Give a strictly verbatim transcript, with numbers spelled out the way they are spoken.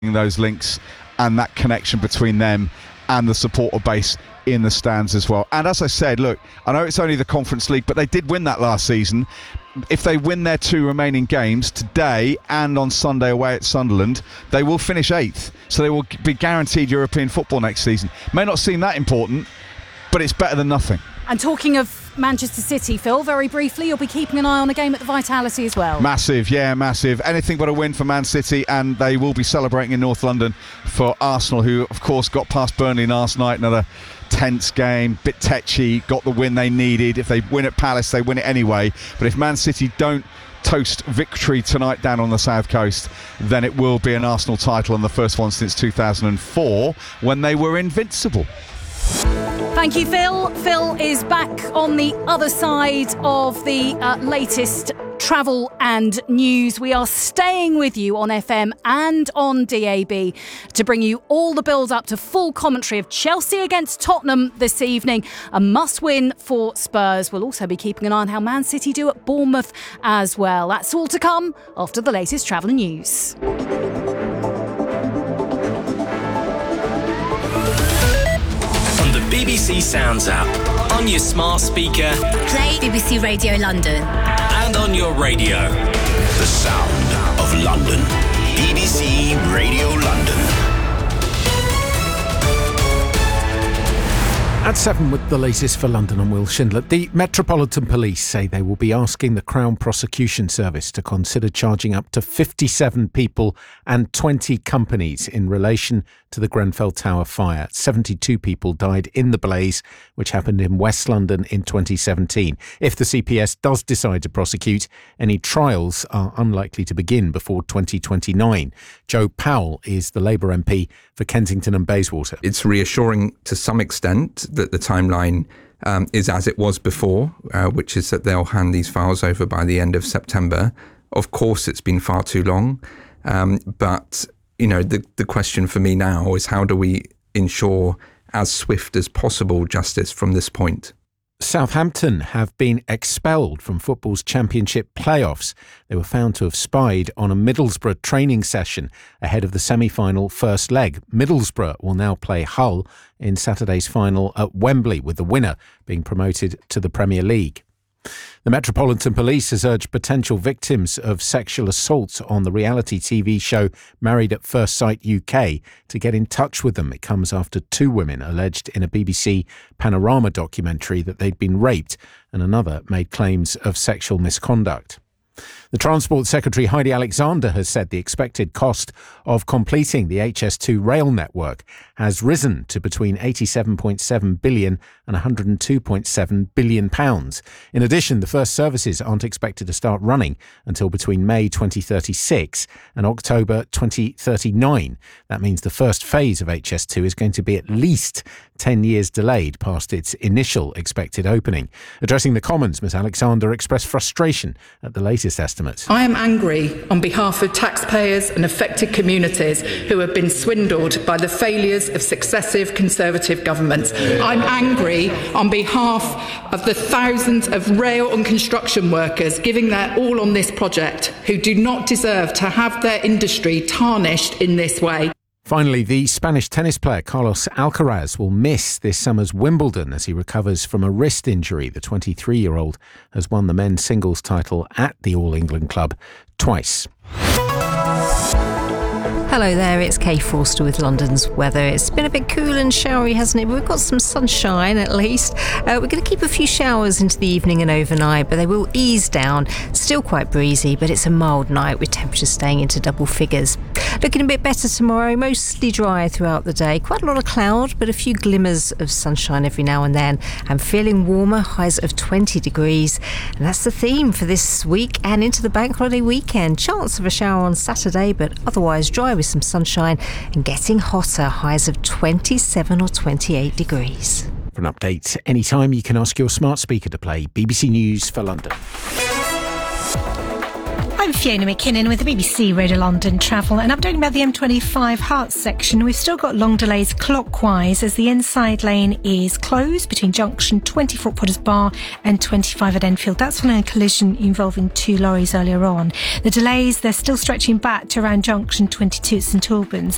those links and that connection between them and the supporter base in the stands as well. And as I said, look, I know it's only the Conference League, but they did win that last season. If they win their two remaining games today and on Sunday away at Sunderland, they will finish eighth. So they will be guaranteed European football next season. May not seem that important, but it's better than nothing. And talking of Manchester City, Phil, very briefly, you'll be keeping an eye on a game at the Vitality as well. Massive, yeah, massive. Anything but a win for Man City, and they will be celebrating in North London for Arsenal, who, of course, got past Burnley last night. Another tense game, bit tetchy, got the win they needed. If they win at Palace, they win it anyway. But if Man City don't toast victory tonight down on the South Coast, then it will be an Arsenal title, and the first one since two thousand four, when they were invincible. Thank you, Phil. Phil is back on the other side of the uh, latest travel and news. We are staying with you on F M and on D A B to bring you all the build-up to full commentary of Chelsea against Tottenham this evening. A must-win for Spurs. We'll also be keeping an eye on how Man City do at Bournemouth as well. That's all to come after the latest travel and news. B B C Sounds app, on your smart speaker, play B B C Radio London, and on your radio. The sound of London. B B C Radio London. At seven with the latest for London, I'm Will Schindler. The Metropolitan Police say they will be asking the Crown Prosecution Service to consider charging up to fifty-seven people and twenty companies in relation to the Grenfell Tower fire. seventy-two people died in the blaze, which happened in West London in twenty seventeen. If the C P S does decide to prosecute, any trials are unlikely to begin before twenty twenty-nine. Joe Powell is the Labour M P for Kensington and Bayswater. It's reassuring to some extent that the timeline um, is as it was before, uh, which is that they'll hand these files over by the end of September. Of course, it's been far too long, um, but you know, the, the question for me now is how do we ensure as swift as possible justice from this point? Southampton have been expelled from football's Championship playoffs. They were found to have spied on a Middlesbrough training session ahead of the semi-final first leg. Middlesbrough will now play Hull in Saturday's final at Wembley, with the winner being promoted to the Premier League. The Metropolitan Police has urged potential victims of sexual assault on the reality T V show Married at First Sight U K to get in touch with them. It comes after two women alleged in a B B C Panorama documentary that they'd been raped, and another made claims of sexual misconduct. The Transport Secretary Heidi Alexander has said the expected cost of completing the H S two rail network has risen to between eighty-seven point seven billion pounds and one hundred two point seven billion pounds. In addition, the first services aren't expected to start running until between May twenty thirty-six and October twenty thirty-nine. That means the first phase of H S two is going to be at least ten years delayed past its initial expected opening. Addressing the Commons, Ms Alexander expressed frustration at the latest estimate. I am angry on behalf of taxpayers and affected communities who have been swindled by the failures of successive Conservative governments. I'm angry on behalf of the thousands of rail and construction workers giving their all on this project, who do not deserve to have their industry tarnished in this way. Finally, the Spanish tennis player Carlos Alcaraz will miss this summer's Wimbledon as he recovers from a wrist injury. The twenty-three-year-old has won the men's singles title at the All England Club twice. Hello there, it's Kay Forster with London's weather. It's been a bit cool and showery, hasn't it? But we've got some sunshine at least. Uh, we're going to keep a few showers into the evening and overnight, but they will ease down. Still quite breezy, but it's a mild night with temperatures staying into double figures. Looking a bit better tomorrow, mostly dry throughout the day. Quite a lot of cloud, but a few glimmers of sunshine every now and then. And feeling warmer, highs of twenty degrees. And that's the theme for this week and into the bank holiday weekend. Chance of a shower on Saturday, but otherwise dry with some sunshine and getting hotter, highs of twenty-seven or twenty-eight degrees. For an update anytime, you can ask your smart speaker to play B B C News for London. I'm Fiona McKinnon with the B B C Radio London Travel, and updating about the M twenty-five Herts section. We've still got long delays clockwise as the inside lane is closed between junction twenty-four at Potters Bar and twenty-five at Enfield. That's following a collision involving two lorries earlier on. The delays, they're still stretching back to around junction twenty-two at St Albans.